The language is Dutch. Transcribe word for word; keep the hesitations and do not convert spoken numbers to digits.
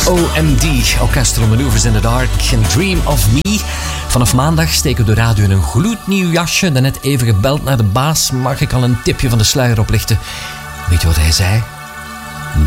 O M D, Orchestral Maneuvers in the Dark en Dream of Me. Vanaf maandag steken we de radio in een gloednieuw jasje. Daarnet even gebeld naar de baas. Mag ik al een tipje van de sluier oplichten? Weet je wat hij zei?